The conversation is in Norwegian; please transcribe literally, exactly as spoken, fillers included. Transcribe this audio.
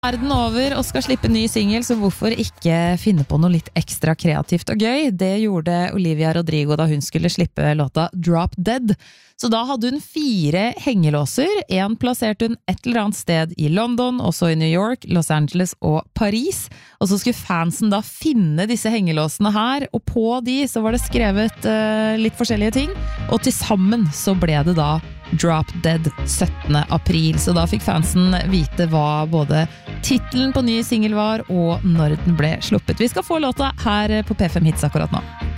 Verden over og skal slippe ny single, så hvorfor ikke finne på noe litt ekstra kreativt og gøy? Det gjorde Olivia Rodrigo da hun skulle slippe låta Drop Dead. Så da hadde hun fire hengelåser. En plasserte hun et eller annet sted i London, også i New York, Los Angeles og Paris. Og så skulle fansen da finne disse hengelåsene her, og på de så var det skrevet uh, litt forskjellige ting. Og til sammen så ble det da Drop Dead syttende april, så da fikk fansen vite hva både titelen på ny single var og når den ble sluppet. Vi skal få låta her på P fem Hits akkurat nå.